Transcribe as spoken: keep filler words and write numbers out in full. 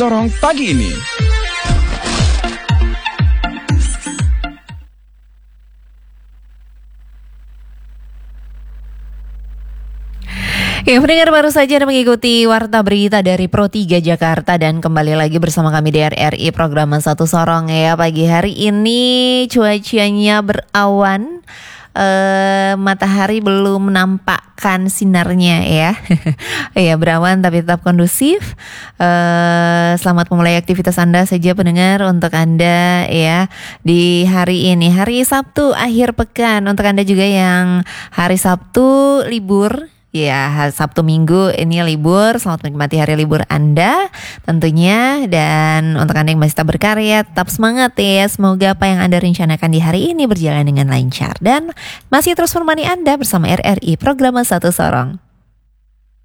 Sorong pagi ini. Ya, pendengar baru saja Anda mengikuti Warta Berita dari Pro tiga Jakarta dan kembali lagi bersama kami di R R I program Satu Sorong ya. Pagi hari ini cuacanya berawan, eh, matahari belum menampakkan sinarnya ya. Ya, berawan tapi tetap kondusif. Eh, selamat memulai aktivitas Anda saja pendengar untuk Anda ya di hari ini, hari Sabtu akhir pekan. Untuk Anda juga yang hari Sabtu libur, ya, Sabtu Minggu ini libur, selamat menikmati hari libur Anda tentunya. Dan untuk Anda yang masih tetap berkarya, tetap semangat ya. Semoga apa yang Anda rencanakan di hari ini berjalan dengan lancar. Dan masih terus menemani Anda bersama R R I program Satu Sorong.